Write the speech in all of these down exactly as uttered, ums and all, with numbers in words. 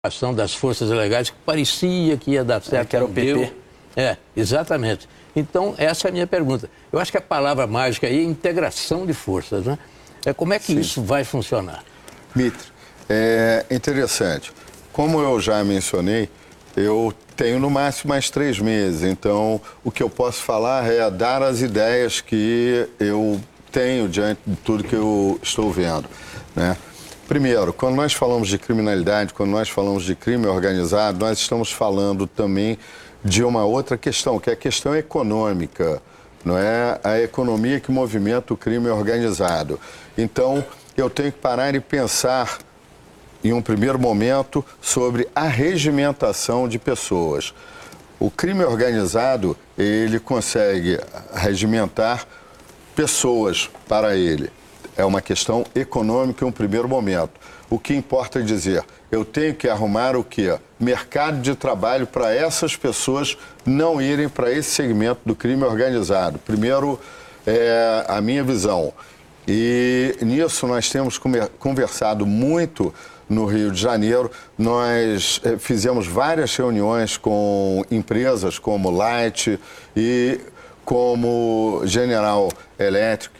ação das forças legais que parecia que ia dar certo. É, que era o P T. É, exatamente. Então, essa é a minha pergunta. Eu acho que a palavra mágica aí é integração de forças, né? É, como é que Sim. isso vai funcionar? Mitre, é interessante. Como eu já mencionei, eu tenho no máximo mais três meses. Então, o que eu posso falar é dar as ideias que eu tenho diante de tudo que eu estou vendo, né? Primeiro, quando nós falamos de criminalidade, quando nós falamos de crime organizado, nós estamos falando também de uma outra questão, que é a questão econômica, não é a economia que movimenta o crime organizado. Então, eu tenho que parar e pensar, em um primeiro momento, sobre a regimentação de pessoas. O crime organizado, ele consegue regimentar pessoas para ele. É uma questão econômica em um primeiro momento. O que importa é dizer, eu tenho que arrumar o quê? Mercado de trabalho para essas pessoas não irem para esse segmento do crime organizado. Primeiro, é a minha visão. E nisso nós temos conversado muito no Rio de Janeiro. Nós é, fizemos várias reuniões com empresas como Light e como General Electric,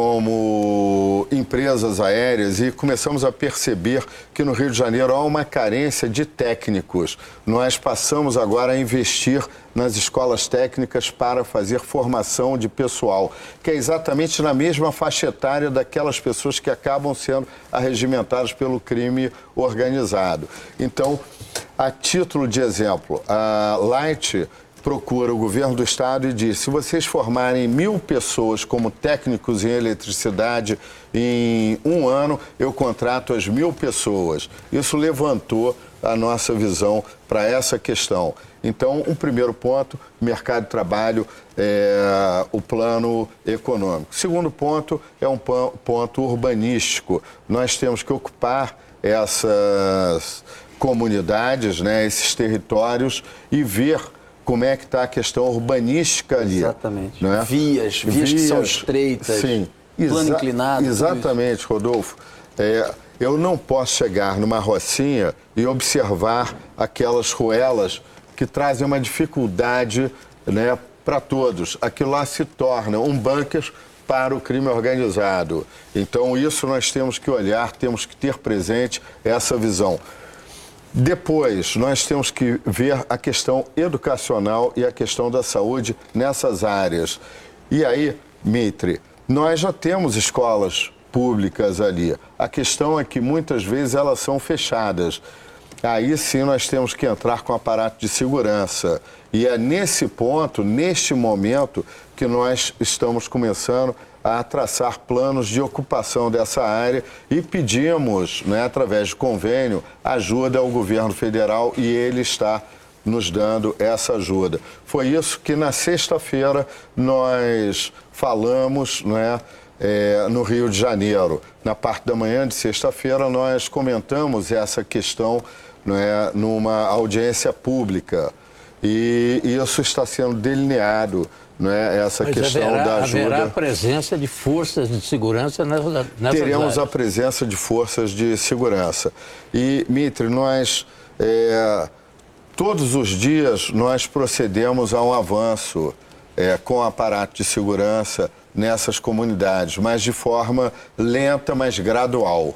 como empresas aéreas, e começamos a perceber que no Rio de Janeiro há uma carência de técnicos. Nós passamos agora a investir nas escolas técnicas para fazer formação de pessoal, que é exatamente na mesma faixa etária daquelas pessoas que acabam sendo arregimentadas pelo crime organizado. Então, a título de exemplo, a Light procura o governo do estado e diz, se vocês formarem mil pessoas como técnicos em eletricidade em um ano, eu contrato as mil pessoas. Isso levantou a nossa visão para essa questão. Então, um primeiro ponto, mercado de trabalho, é, o plano econômico. Segundo ponto é um ponto urbanístico. Nós temos que ocupar essas comunidades, né, esses territórios e ver como é que está a questão urbanística ali. Exatamente. Né? Vias, vias, vias que são estreitas, sim, plano inclinado. Exatamente, Rodolfo. É, eu não posso chegar numa rocinha e observar aquelas ruelas que trazem uma dificuldade, né, para todos. Aquilo lá se torna um bunker para o crime organizado. Então, isso nós temos que olhar, temos que ter presente essa visão. Depois, nós temos que ver a questão educacional e a questão da saúde nessas áreas. E aí, Mitre, nós já temos escolas públicas ali. A questão é que muitas vezes elas são fechadas. Aí sim nós temos que entrar com aparato de segurança. E é nesse ponto, neste momento, que nós estamos começando a traçar planos de ocupação dessa área e pedimos, né, através de convênio, ajuda ao governo federal e ele está nos dando essa ajuda. Foi isso que na sexta-feira nós falamos, né, é, no Rio de Janeiro. Na parte da manhã de sexta-feira nós comentamos essa questão, né, numa audiência pública e isso está sendo delineado. Não é essa Mas questão haverá, da ajuda. Haverá a presença de forças de segurança nessas, nessas Teremos áreas. a presença de forças de segurança. E, Mitre, nós, é, todos os dias, nós procedemos a um avanço é, com o aparato de segurança nessas comunidades, mas de forma lenta, mas gradual.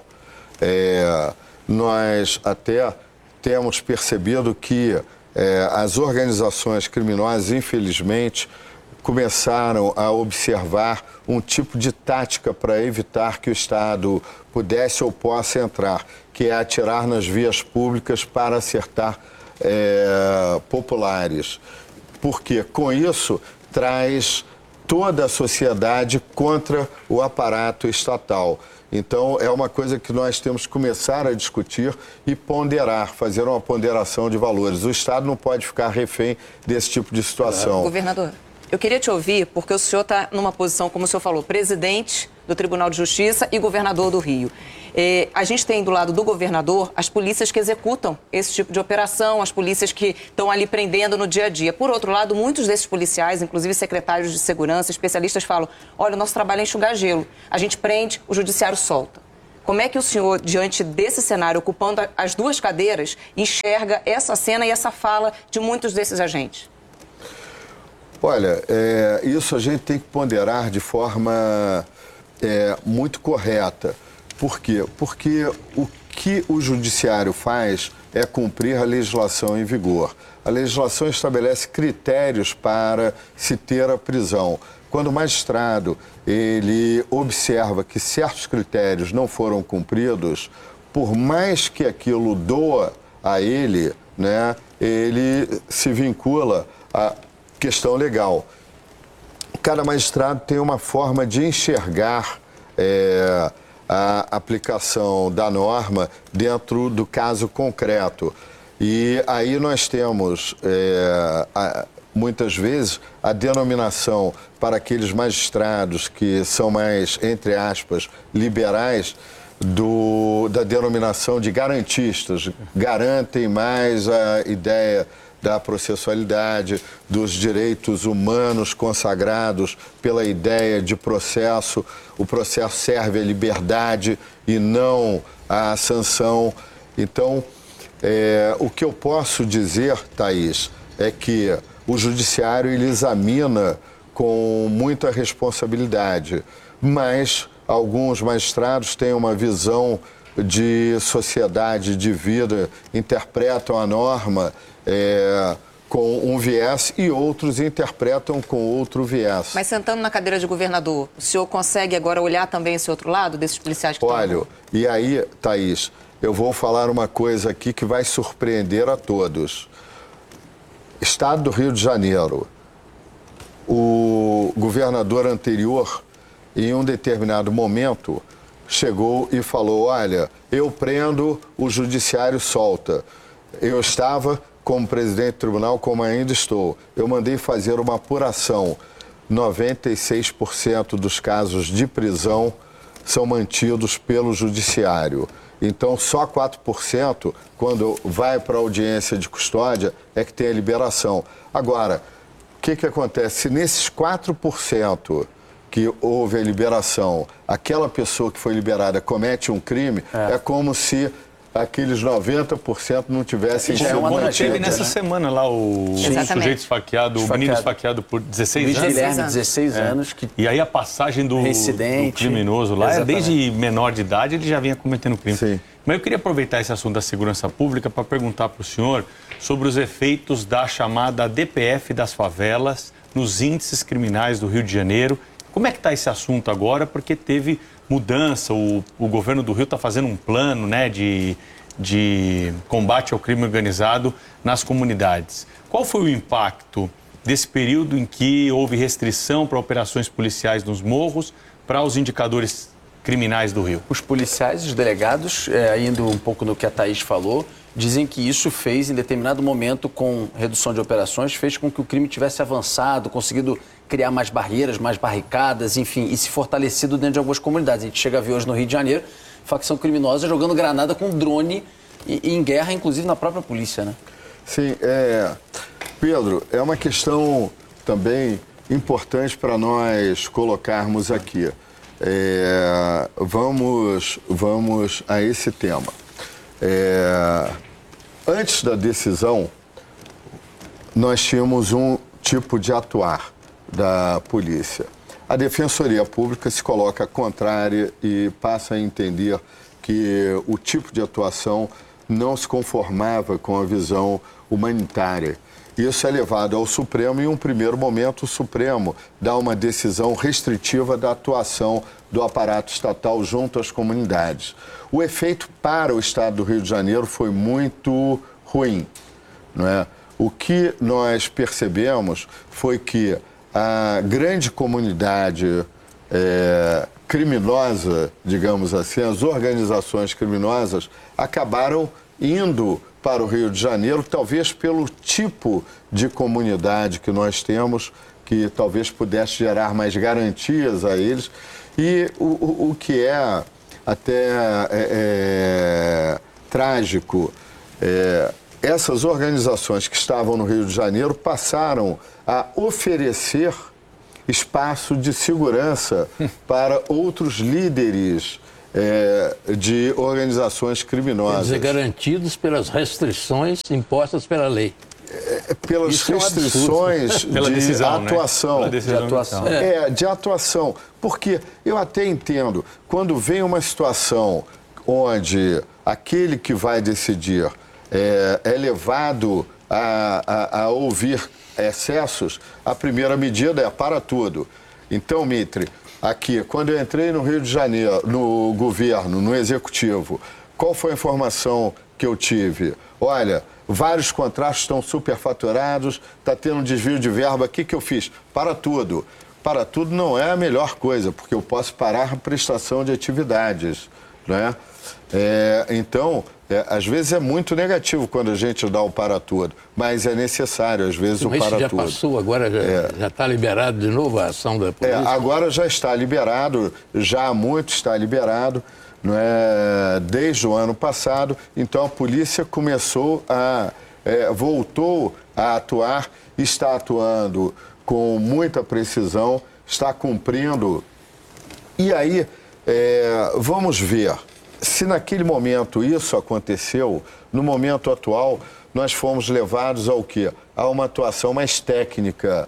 É, nós até temos percebido que é, as organizações criminosas, infelizmente, começaram a observar um tipo de tática para evitar que o Estado pudesse ou possa entrar, que é atirar nas vias públicas para acertar é, populares. Porque com isso traz toda a sociedade contra o aparato estatal. Então, é uma coisa que nós temos que começar a discutir e ponderar, fazer uma ponderação de valores. O Estado não pode ficar refém desse tipo de situação. Governador, eu queria te ouvir, porque o senhor está numa posição, como o senhor falou, presidente do Tribunal de Justiça e governador do Rio. É, a gente tem do lado do governador as polícias que executam esse tipo de operação, as polícias que estão ali prendendo no dia a dia. Por outro lado, muitos desses policiais, inclusive secretários de segurança, especialistas falam, olha, o nosso trabalho é enxugar gelo. A gente prende, o judiciário solta. Como é que o senhor, diante desse cenário, ocupando as duas cadeiras, enxerga essa cena e essa fala de muitos desses agentes? Olha, é, isso a gente tem que ponderar de forma é, muito correta. Por quê? Porque o que o judiciário faz é cumprir a legislação em vigor. A legislação estabelece critérios para se ter a prisão. Quando o magistrado ele observa que certos critérios não foram cumpridos, por mais que aquilo doa a ele, né, ele se vincula à questão legal. Cada magistrado tem uma forma de enxergar é, a aplicação da norma dentro do caso concreto. E aí nós temos, é, a, muitas vezes, a denominação para aqueles magistrados que são mais, entre aspas, liberais, do, da denominação de garantistas. Garantem mais a ideia da processualidade, dos direitos humanos consagrados pela ideia de processo. O processo serve à liberdade e não à sanção. Então, é, o que eu posso dizer, Thaís, é que o judiciário ele examina com muita responsabilidade, mas alguns magistrados têm uma visão de sociedade, de vida, interpretam a norma é, com um viés e outros interpretam com outro viés. Mas sentando na cadeira de governador, o senhor consegue agora olhar também esse outro lado, desses policiais que Olha, estão... e aí, Thaís, eu vou falar uma coisa aqui que vai surpreender a todos. Estado do Rio de Janeiro, o governador anterior, em um determinado momento, chegou e falou, olha, eu prendo, o judiciário solta. Eu estava como presidente do tribunal, como ainda estou. Eu mandei fazer uma apuração. noventa e seis por cento dos casos de prisão são mantidos pelo judiciário. Então, só quatro por cento, quando vai para a audiência de custódia, é que tem a liberação. Agora, o que, que acontece? Se nesses quatro por cento que houve a liberação, aquela pessoa que foi liberada comete um crime, é, é como se aqueles noventa por cento não tivessem sido Como mantidos. teve nessa semana lá o Exatamente. sujeito esfaqueado, o menino esfaqueado por dezesseis Luiz anos. Guilherme, dezesseis anos. Que... E aí a passagem do, do criminoso lá, é desde menor de idade, ele já vinha cometendo crime. Sim. Mas eu queria aproveitar esse assunto da segurança pública para perguntar para o senhor sobre os efeitos da chamada D P F das favelas nos índices criminais do Rio de Janeiro. Como é que está esse assunto agora? Porque teve mudança, o, o governo do Rio está fazendo um plano, né, de, de combate ao crime organizado nas comunidades. Qual foi o impacto desse período em que houve restrição para operações policiais nos morros para os indicadores criminais do Rio? Os policiais, os delegados, é, indo um pouco no que a Thaís falou, dizem que isso fez, em determinado momento, com redução de operações, fez com que o crime tivesse avançado, conseguido criar mais barreiras, mais barricadas, enfim, e se fortalecido dentro de algumas comunidades. A gente chega a ver hoje no Rio de Janeiro, facção criminosa jogando granada com drone e, e em guerra, inclusive, na própria polícia, né? Sim, é... Pedro, é uma questão também importante para nós colocarmos aqui. É... Vamos, vamos a esse tema. É... Antes da decisão, nós tínhamos um tipo de atuar da polícia. A Defensoria Pública se coloca contrária e passa a entender que o tipo de atuação não se conformava com a visão humanitária. Isso é levado ao Supremo e, em um primeiro momento, o Supremo dá uma decisão restritiva da atuação do aparato estatal junto às comunidades. O efeito para o Estado do Rio de Janeiro foi muito ruim, não é? O que nós percebemos foi que a grande comunidade é, criminosa, digamos assim, as organizações criminosas, acabaram indo para o Rio de Janeiro, talvez pelo tipo de comunidade que nós temos, que talvez pudesse gerar mais garantias a eles. E o, o, o que é até é, é, trágico, é, essas organizações que estavam no Rio de Janeiro passaram a oferecer espaço de segurança para outros líderes é, de organizações criminosas. Quer dizer, garantidos pelas restrições impostas pela lei. É, pelas Isso é um restrições de Pela decisão, né? atuação. Pela decisão de atuação. É. é, de atuação. Porque eu até entendo, quando vem uma situação onde aquele que vai decidir é, é levado a, a, a ouvir excessos, a primeira medida é para tudo. Então, Mitre, aqui, quando eu entrei no Rio de Janeiro, no governo, no executivo, qual foi a informação que eu tive? Olha, vários contratos estão superfaturados, está tendo um desvio de verba, o que, que eu fiz? Para tudo. Para tudo não é a melhor coisa, porque eu posso parar a prestação de atividades, né? É, então, é, às vezes é muito negativo quando a gente dá o para tudo, mas é necessário, às vezes, Mas o para já tudo. passou, agora já está liberado de novo a ação da É, polícia? agora já está liberado, já há muito está liberado, não é? Desde o ano passado. Então a polícia começou a, é, voltou a atuar, está atuando com muita precisão, está cumprindo. E aí, é, vamos ver, se naquele momento isso aconteceu, no momento atual, nós fomos levados ao quê? A uma atuação mais técnica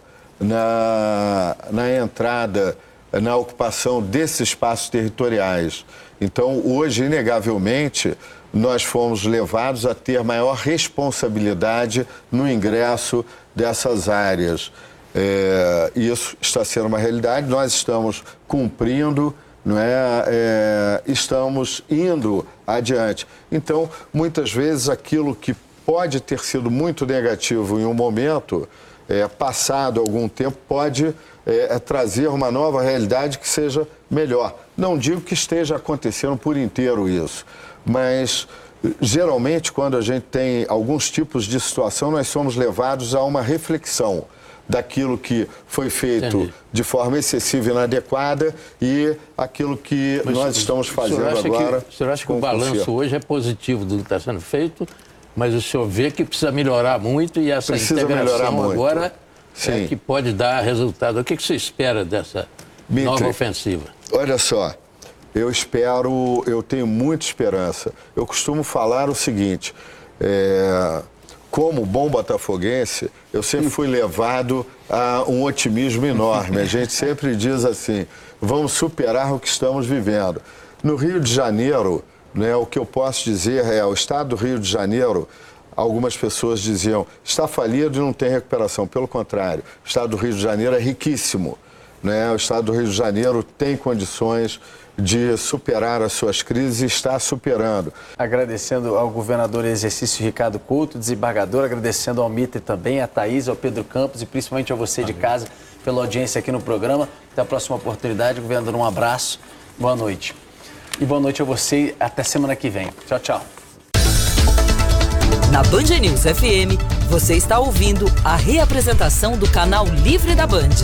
na, na entrada, na ocupação desses espaços territoriais. Então, hoje, inegavelmente, nós fomos levados a ter maior responsabilidade no ingresso dessas áreas. É, isso está sendo uma realidade, nós estamos cumprindo, não é? É, estamos indo adiante. Então, muitas vezes, aquilo que pode ter sido muito negativo em um momento, é, passado algum tempo, pode é, é, trazer uma nova realidade que seja melhor. Não digo que esteja acontecendo por inteiro isso, mas geralmente quando a gente tem alguns tipos de situação, nós somos levados a uma reflexão daquilo que foi feito Entendi. de forma excessiva e inadequada e aquilo que mas, nós estamos fazendo o agora. Que, o senhor acha que o balanço hoje é positivo do que está sendo feito, mas o senhor vê que precisa melhorar muito e essa precisa integração agora Sim. é que pode dar resultado. O que, que você espera dessa Mitre, nova ofensiva? Olha só, eu espero, eu tenho muita esperança. Eu costumo falar o seguinte, é, como bom botafoguense, eu sempre fui levado a um otimismo enorme. A gente sempre diz assim, vamos superar o que estamos vivendo. No Rio de Janeiro, né, o que eu posso dizer é, o estado do Rio de Janeiro, algumas pessoas diziam, está falido e não tem recuperação. Pelo contrário, o estado do Rio de Janeiro é riquíssimo. Né? O estado do Rio de Janeiro tem condições de superar as suas crises e está superando. Agradecendo ao governador em exercício Ricardo Couto, desembargador, agradecendo ao Mitre também, a Thaís, ao Pedro Campos e principalmente a você de casa pela audiência aqui no programa. Até a próxima oportunidade. Governador, um abraço, boa noite. E boa noite a você, até semana que vem. Tchau, tchau. Na Band News F M, você está ouvindo a reapresentação do canal Livre da Band.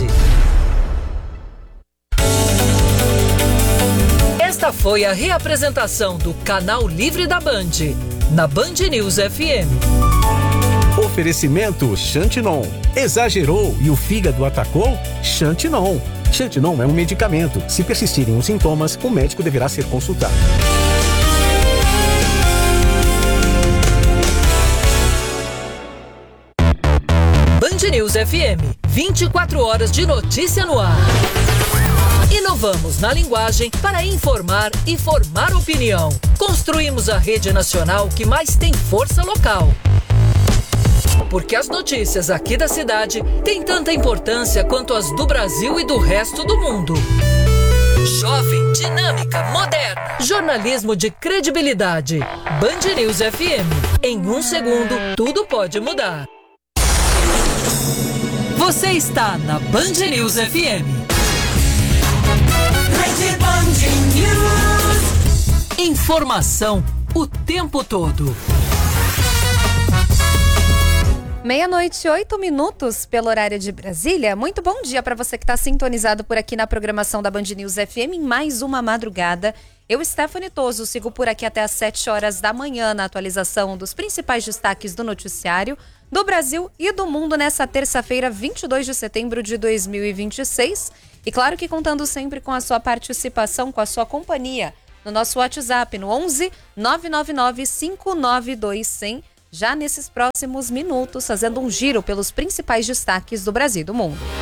Esta foi a reapresentação do canal Livre da Band, na Band News F M. Oferecimento Xantinon. Exagerou e o fígado atacou? Xantinon. Xantinon é um medicamento. Se persistirem os sintomas, o médico deverá ser consultado. Band News F M, vinte e quatro horas de notícia no ar. Inovamos na linguagem para informar e formar opinião. Construímos a rede nacional que mais tem força local. Porque as notícias aqui da cidade têm tanta importância quanto as do Brasil e do resto do mundo. Jovem, dinâmica, moderna. Jornalismo de credibilidade. Band News F M. Em um segundo, tudo pode mudar. Você está na Band News F M. Informação o tempo todo. Meia-noite, oito minutos pelo horário de Brasília. Muito bom dia para você que está sintonizado por aqui na programação da Band News F M em mais uma madrugada. Eu, Stephanie Toso, sigo por aqui até às sete horas da manhã na atualização dos principais destaques do noticiário do Brasil e do mundo nessa terça-feira, vinte e dois de setembro de dois mil e vinte e seis. E claro que contando sempre com a sua participação, com a sua companhia no nosso WhatsApp, no onze nove nove nove cinco nove dois zero zero, já nesses próximos minutos, fazendo um giro pelos principais destaques do Brasil e do mundo.